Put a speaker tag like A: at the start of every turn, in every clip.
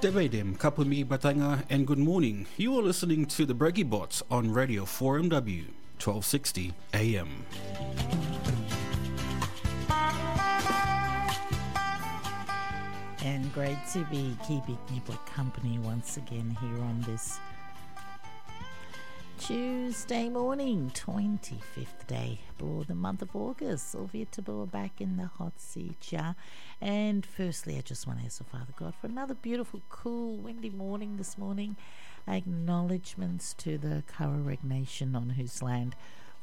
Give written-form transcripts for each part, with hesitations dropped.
A: Devedem Kapumi Batanga and good morning. You are listening to the Breggy Bots on Radio 4MW 1260 AM.
B: And great to be keeping you company once again here on this Tuesday morning, 25th day for the month of August. Sylvia Tabua back in the hot seat, yeah. And firstly, I just want to ask the Father God for another beautiful, cool, windy morning this morning. Acknowledgements to the Kaurareg Nation on whose land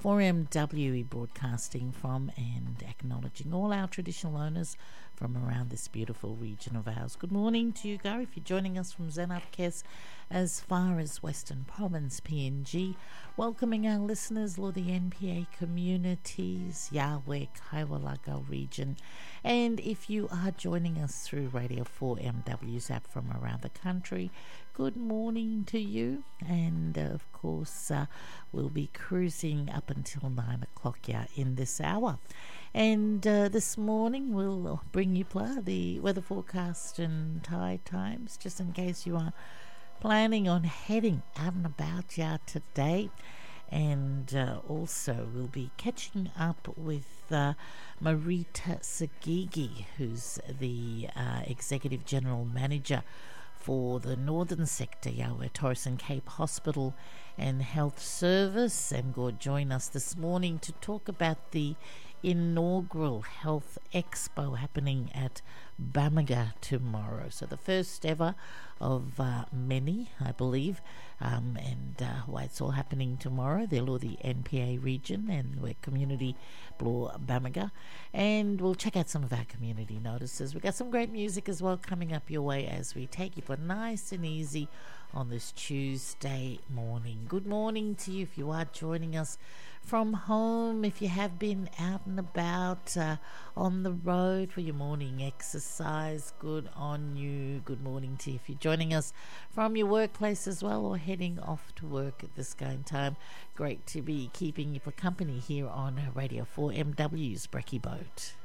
B: 4MW broadcasting from, and acknowledging all our traditional owners from around this beautiful region of ours. Good morning to you, Gar, if you're joining us from Zenapkes as far as Western Province, PNG. Welcoming our listeners, Lord, the NPA communities, Yahweh, Kaiwalaga region. And if you are joining us through Radio 4MW's app from around the country, good morning to you. And of course, we'll be cruising up until 9 o'clock in this hour. And this morning we'll bring you the weather forecast and tide times, just in case you are planning on heading out and about today. And also we'll be catching up with Marita Sagigi, who's the Executive General Manager for the Northern Sector, Yahweh Torres and Cape Hospital and Health Service, and will join us this morning to talk about the inaugural Health Expo happening at Bamaga tomorrow. So the first ever of many, I believe, and why it's all happening tomorrow. They're all the NPA region, and we're community Bloor Bamaga, and we'll check out some of our community notices. We've got some great music as well coming up your way as we take you for nice and easy on this Tuesday morning. Good morning to you if you are joining us from home, if you have been out and about on the road for your morning exercise, good on you. Good morning to you if you're joining us from your workplace as well, or heading off to work at this going time. Great to be keeping you for company here on Radio 4MW's Brekkie Boat.